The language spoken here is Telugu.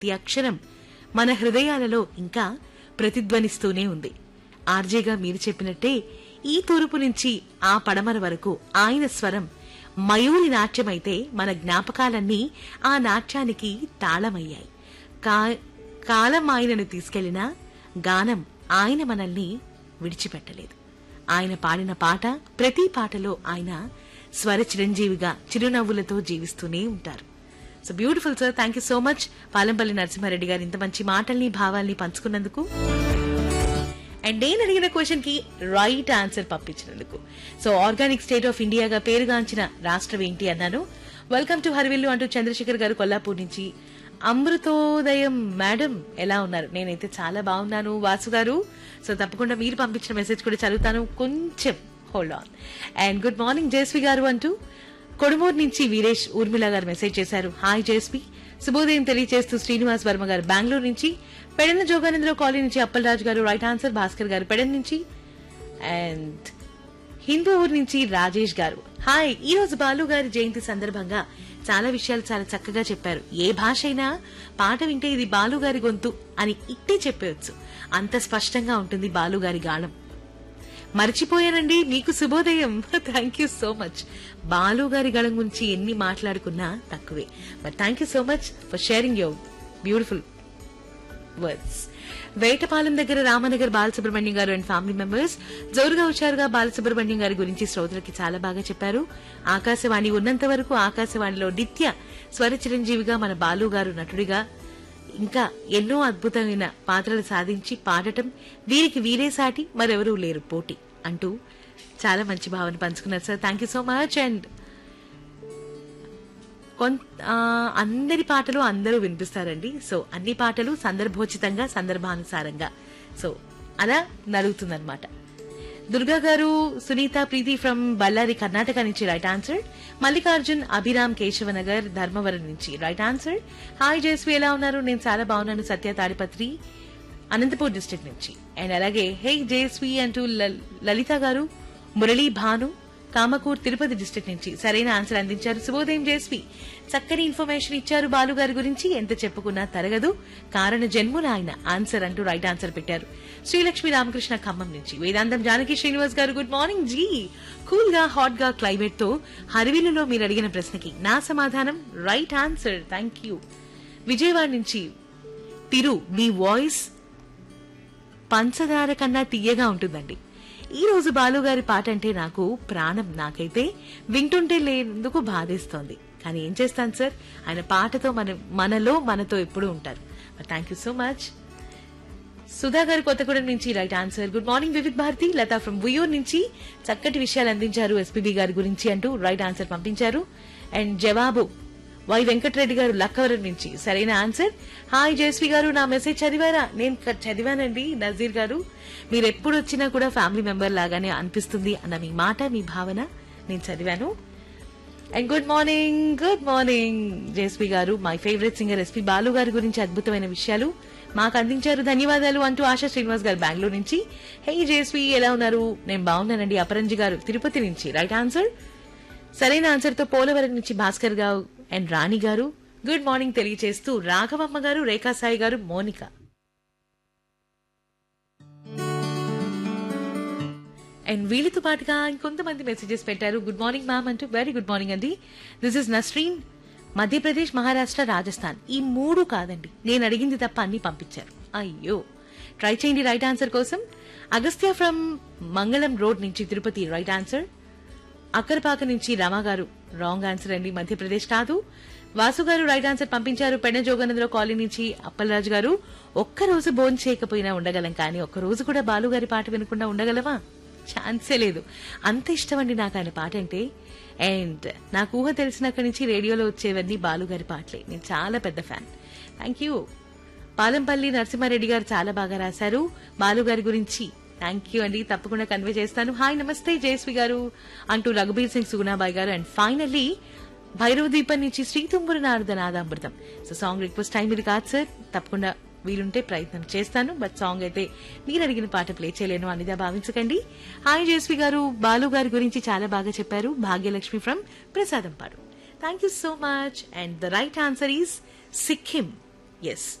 ప్రతి అక్షరం మన హృదయాలలో ఇంకా ప్రతిధ్వనిస్తూనే ఉంది. ఆర్జేగా మీరు చెప్పినట్టే ఈ తూర్పు నుంచి ఆ పడమర వరకు ఆయన స్వరం మయూరి నాట్యమైతే మన జ్ఞాపకాలన్నీ ఆ నాట్యానికి తాళమయ్యాయి. కాలం ఆయనను తీసుకెళ్లినా గానం ఆయన మనల్ని విడిచిపెట్టలేదు. ఆయన పాడిన పాట, ప్రతి పాటలో ఆయన స్వర చిరంజీవిగా చిరునవ్వులతో జీవిస్తూనే ఉంటారు. So beautiful sir, thank you so much. Palampalli Narasimha Reddy గారు ఇంత మంచి మాటల్ని భావాల్ని పంచుకున్నందుకు అండ్ నేను అడిగిన క్వశ్చన్ కి right answer పంపించినందుకు. So organic state of ఇండియాగా పేరుగాంచిన రాష్ట్రం ఏంటి అన్నాను. వెల్కమ్ టు హరివిల్లు అంటూ చంద్రశేఖర్ గారు కొల్లాపూర్ నుంచి. అమృతోదయం మేడం ఎలా ఉన్నారు? నేనైతే చాలా బాగున్నాను వాసు గారు. సో తప్పకుండా మీరు పంపించిన మెసేజ్ కూడా చదువుతాను, కొంచెం hold on. And good morning Jayashree గారు అంటూ కొడుమూరు నుంచి వీరేష్ ఊర్మిళ గారు మెసేజ్ చేశారు. హాయ్ జయశ్రీ, శుభోదయం తెలియజేస్తూ శ్రీనివాస్ వర్మ గారు బెంగళూరు నుంచి. పెడన జోగానందరావు కాలనీ నుంచి అప్పలరాజు గారు రైట్ ఆన్సర్. భాస్కర్ గారు పెడన నుంచి. అండ్ హిందూపూర్ నుంచి రాజేష్ గారు హాయ్, ఈ రోజు బాలు గారి జయంతి సందర్భంగా చాలా విషయాలు చాలా చక్కగా చెప్పారు. ఏ భాష అయినా పాట వింటే ఇది బాలు గారి గొంతు అని ఇట్టే చెప్పవచ్చు, అంత స్పష్టంగా ఉంటుంది బాలు గారి గానం. మర్చిపోయానండి, మీకు శుభోదయం. Thank you so much. Balu గారి గళం గురించి ఎన్ని మాట్లాడుకున్నా తక్కువే, but thank you so much for sharing your beautiful words. Vetapalem దగ్గర రామనగర్ బాలసుబ్రహ్మణ్యం గారు అండ్ ఫ్యామిలీ మెంబర్స్ జోరుగా హుషారుగా బాలసుబ్రహ్మణ్యం గారి గురించి శ్రోతలకి చాలా బాగా చెప్పారు. ఆకాశవాణి ఉన్నంత వరకు ఆకాశవాణిలో నిత్య స్వర చిరంజీవిగా మన బాలు గారు నటుడిగా ఇంకా ఎన్నో అద్భుతమైన పాత్రలు సాధించి పాడటం వీరికి వీరే సాటి మరెవరూ లేరు పోటీ అంటూ చాలా మంచి భావన పంచుకున్నారు sir. Thank you so much. And అందరి పాటలు అందరూ వినిపిస్తారండి. సో అన్ని పాటలు సందర్భోచితంగా సందర్భానుసారంగా సో అలా నలుగుతుందన్నమాట. దుర్గా గారు, సునీత ప్రీతి ఫ్రమ్ బళ్ళారి కర్ణాటక నుంచి రైట్ ఆన్సర్. మల్లికార్జున్ అభిరామ్ కేశవనగర్ ధర్మవరం నుంచి రైట్ ఆన్సర్. హాయ్ జయశ్రీ ఎలా ఉన్నారు? నేను చాలా బాగున్నాను. సత్య తాడిపత్రి అనంతపూర్ డిస్ట్రిక్ట్ నుంచి. అండ్ అలాగే హే జయశ్రీ అంటూ లలిత గారు మురళీ భాను కామకూర్ తిరుపతి డిస్ట్రిక్ట్ నుంచి సరైన ఆన్సర్ అందించారు. శుభోదయం జయశ్రీ, చక్కని ఇన్ఫర్మేషన్ ఇచ్చారు బాలు గారి గురించి, ఎంత చెప్పుకున్నా తరగదు, కారణ జన్మున ఆయన ఆన్సర్ అంటూ రైట్ ఆన్సర్ పెట్టారు. శ్రీలక్ష్మి రామకృష్ణ ఖమ్మం నుంచి. వేదాంతం జానకి శ్రీనివాస్ గారు గుడ్ మార్నింగ్ జీ. కూల్ గా హాట్ గా క్లైమేట్ తో హరివిల్లులో మీరు అడిగిన ప్రశ్నకి నా సమాధానం right answer. Thank you. Vijayawada నుంచి తిరు, మీ వాయిస్ పంచదార కన్నా తీయగా ఉంటుందండి. ఈ రోజు బాలుగారి పాట అంటే నాకు ప్రాణం. నాకైతే వింటుంటే లేందుకు బాధేస్తోంది, కానీ ఏం చేస్తాను సార్, ఆయన పాటతో మనతో ఎప్పుడూ ఉంటారు. Thank you so much. Sudha గారు కొత్తగూడెం నుంచి right answer. Good morning Vividh Bharati. Lata from Vuyyuru నుంచి చక్కటి విషయాలు అందించారు ఎస్పీబీ గారి గురించి అంటూ రైట్ ఆన్సర్ పంపించారు. అండ్ జవాబు వై వెంకటరెడ్డి గారు లక్కవరం నుంచి సరైన ఆన్సర్. హాయ్ జయశ్రీ గారు, నా మెసేజ్ చదివారా? నేను చదివానండి నజీర్ గారు. మీరు ఎప్పుడు వచ్చినా కూడా ఫ్యామిలీ మెంబర్ లాగానే అనిపిస్తుంది అన్న మీ మాట, మీ భావన నేను చదివాను. అండ్ గుడ్ మార్నింగ్ జయశ్రీ గారు. My favourite singer SP Balu గారి గురించి అద్భుతమైన విషయాలు మాకు అందించారు, ధన్యవాదాలు అంటూ ఆశా శ్రీనివాస్ గారు బెంగళూరు నుంచి. హే జయశ్రీ ఎలా ఉన్నారు? నేను బాగున్నానండి. అపరంజి గారు తిరుపతి నుంచి రైట్ ఆన్సర్. సరైన ఆన్సర్ తో పోలవరం నుంచి భాస్కర్ గారు అండ్ రాణి గారు గుడ్ మార్నింగ్ తెలియజేస్తూ రాఘవమ్మ గారు, రేఖా సాయి గారు, మోనిక. అండ్ వీళ్ళతో పాటుగా ఇంకొంతమంది మెసేజెస్ పెట్టారు. గుడ్ మార్నింగ్ మ్యామ్ అంటూ. వెరీ గుడ్ మార్నింగ్ అండి. This is Nasreen, Madhya Pradesh, Maharashtra, Rajasthan. ఈ మూడు కాదండి, నేను అడిగింది తప్ప అన్ని పంపించారు. అయ్యో, ట్రై చేయండి రైట్ ఆన్సర్ కోసం. అగస్త్య ఫ్రమ్ మంగళం రోడ్ నుంచి తిరుపతి రైట్ ఆన్సర్. అక్కరపాక నుంచి రమా గారు రాంగ్ ఆన్సర్ అండి, మధ్యప్రదేశ్ కాదు. వాసు గారు రైట్ ఆన్సర్ పంపించారు. పెన్న జోగానందరావు కాలనీ నుంచి అప్పలరాజు గారు. ఒక్కరోజు భోజనం చేయకపోయినా ఉండగలం, కానీ ఒక్కరోజు కూడా బాలు గారి పాట వినకుండా ఉండగలవా? ఛాన్సే లేదు. అంత ఇష్టం అండి నాకు ఆయన పాట అంటే. అండ్ నాకు ఊహ తెలిసినక్కడి నుంచి రేడియోలో వచ్చేవన్నీ బాలు గారి పాటలే. నేను చాలా పెద్ద fan. Thank you. Palampalli Narasimha Reddy గారు చాలా బాగా రాశారు బాలు గారి గురించి. థ్యాంక్ యూ అండి, తప్పకుండా కన్వే చేస్తాను. హాయ్ నమస్తే జయశ్రీ గారు అంటూ రఘుబీర్ సింగ్ సుగుణాబాయ్ గారు. అండ్ ఫైనల్లీ భైరవ దీపం నుంచి శ్రీతుంబుర Narada నాదామృతం. So song request time ఇది కాదు సార్, తప్పకుండా వీలుంటే ప్రయత్నం చేస్తాను, బట్ సాంగ్ అయితే మీరు అడిగిన పాట ప్లే చేయలేను అనిదా భావించకండి. హాయ్ జయశ్రీ గారు, బాలు గారి గురించి చాలా బాగా చెప్పారు. Bhagyalakshmi from Prasadampadu. Thank you so much. And the right answer is Sikkim. Yes